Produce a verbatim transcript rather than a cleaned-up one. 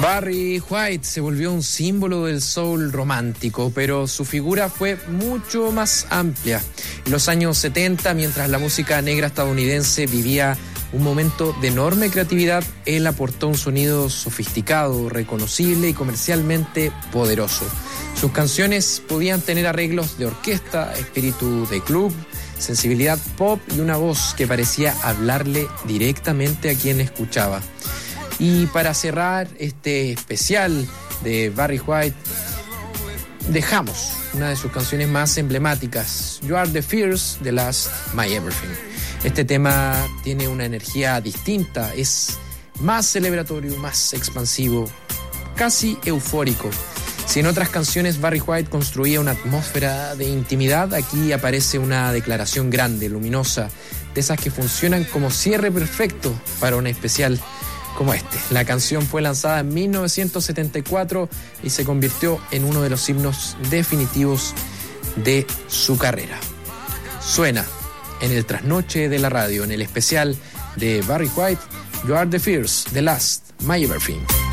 Barry White se volvió un símbolo del soul romántico, pero su figura fue mucho más amplia. En los años setenta, mientras la música negra estadounidense vivía un momento de enorme creatividad, él aportó un sonido sofisticado, reconocible y comercialmente poderoso. Sus canciones podían tener arreglos de orquesta, espíritu de club, sensibilidad pop y una voz que parecía hablarle directamente a quien escuchaba. Y para cerrar este especial de Barry White, dejamos una de sus canciones más emblemáticas, You Are the First, The Last, My Everything. Este tema tiene una energía distinta, es más celebratorio, más expansivo, casi eufórico. Si en otras canciones Barry White construía una atmósfera de intimidad, aquí aparece una declaración grande, luminosa, de esas que funcionan como cierre perfecto para un especial como este. La canción fue lanzada en mil novecientos setenta y cuatro y se convirtió en uno de los himnos definitivos de su carrera. Suena en el trasnoche de la radio, en el especial de Barry White, You Are the First, The Last, My Everything.